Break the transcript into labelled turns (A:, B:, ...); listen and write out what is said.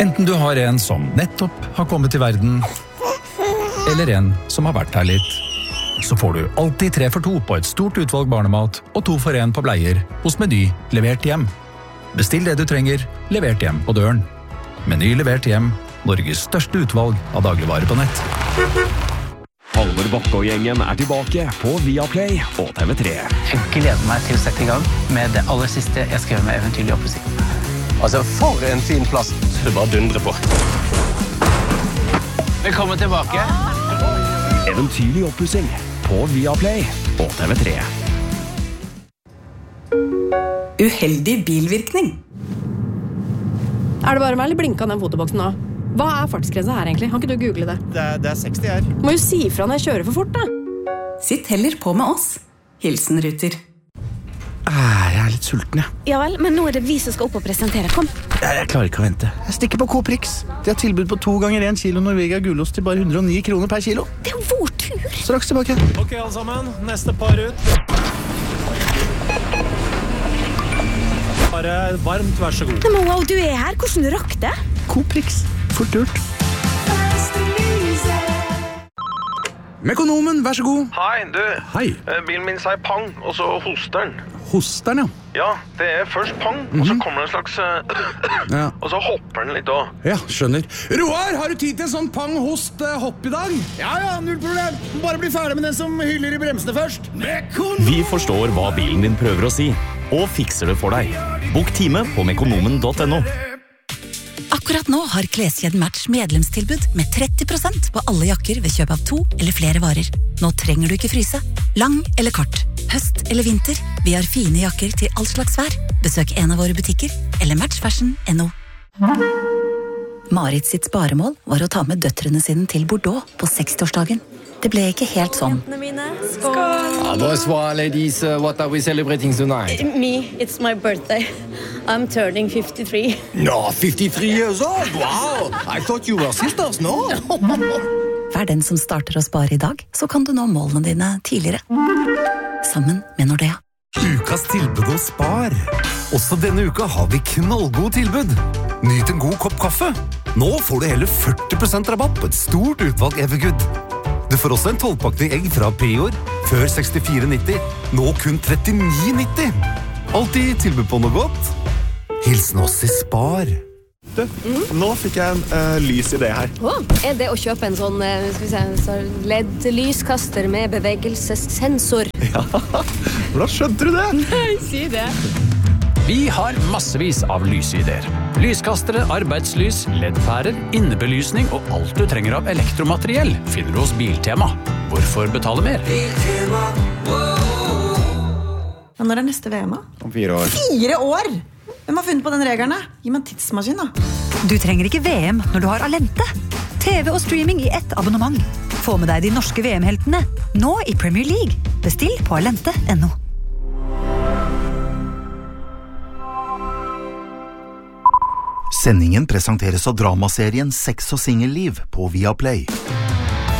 A: Enten du har en som nettopp har kommet til verden, eller en som har vært her litt, så får du alltid 3 for 2 på et stort utvalg barnemat og 2 for 1 på bleier hos Meny levert hjem. Bestill det du trenger, levert hjem på døren. Meny levert hjem, Norges største utvalg av dagligvarer på nett.
B: Halvor Bakke og gjengen tilbake på Viaplay og TV3.
C: Jeg gleder meg til å sette i gang med det aller siste jeg skrev med Eventyrlig oppussing.
D: Altså, for en fin plass. Du bare dundrer på.
C: Velkommen tilbake.
B: Eventyrlig oppussing på Viaplay og TV3.
E: Uheldig bilvirkning.
F: Det bare meg eller blinka den fotoboksen nå? Hva fartsgrensa her egentlig? Kan ikke du google det?
G: Det 60 her.
F: Må jo si fra når jeg kjører for fort da.
E: Sitt heller på med oss. Hilsen Ruter.
G: Jeg litt sulten, jeg.
H: Ja vel, men nå det vi som skal opp og presentere. Kom.
G: Jeg klarer ikke å vente. Jeg stikker på Coop Rix. De har tilbud på 2 ganger 1 kilo Norvegia gulost til bare 109 kroner per kilo.
H: Det jo vår tur.
G: Straks tilbake.
I: Ok, alle sammen. Neste par ut. Bare varmt, vær så god.
H: Men wow, du her. Hvordan du rakk det?
G: Coop Rix. Fort gjort. Mekonomen, vær så god.
J: Hei, du.
G: Hei.
J: Bilen min sier pang, og så hoster den.
G: Hoster den, ja.
J: Ja, det først pang, og så kommer det en slags...
G: Ja.
J: Og så hopper den litt også.
G: Ja, skjønner. Roar, har du tid til en sånn pang-host-hopp i dag?
K: Ja, null problem. Bare bli ferdig med den som hyller i bremsene først.
B: Vi forstår hva bilen din prøver å si, og fikser det for deg. Bok time på mekonomen.no.
L: Akkurat nå har Kleskjeden Match medlemstilbud med 30% på alle jakker ved kjøp av 2 eller flere varer. Nå trenger du ikke fryse. Lang eller kort, høst eller vinter, vi har fine jakker til all slags vær. Besøk en av våre butikker eller matchfashion.no. Marit sitt sparemål var å ta med døtrene sine til Bordeaux på 60-årsdagen. Det ble ikke helt sånn.
H: Skål!
D: Bonsoir, ladies. What are we celebrating tonight?
H: Me, it's my birthday. I'm turning 53.
K: No, 53 years old. Wow. I thought you were sisters, no?
L: Vær den som starter å spare i dag, så kan du nå målene dine tidligere. Sammen med Nordea.
M: Ukas tilbud og spar. Også denne uka har vi knallgod tilbud. Nyt en god kopp kaffe. Nå får du hele 40% rabatt på et stort utvalg Evergood. Du får også en 12-pakning egg fra Prior, før 64,90. Nå kun 39,90. Alltid tilbud på noe godt. Hilsen oss i Spar.
I: Du, nå fikk jeg en lys idé her.
H: Det å kjøpe en sånn, LED-lyskaster med bevegelsessensor?
I: Ja, hvordan skjønte du det?
F: Nei, si det.
N: Vi har massevis av lysideer. Lyskastere, arbeidslys, LED-pærer, innebelysning og alt du trenger av elektromateriell finner du hos Biltema. Hvorfor betale mer?
E: Biltema, Ja, når neste VM?
D: Om 4 år.
E: 4 år? Hvem har funnet på den regelen? Gi meg en tidsmaskin da.
L: Du trenger ikke VM når du har Alente. TV og streaming i ett abonnement. Få med deg de norske VM-heltene, nå i Premier League. Bestill på alente.no.
O: Sendingen presenteres av dramaserien Sex og singelliv på Viaplay.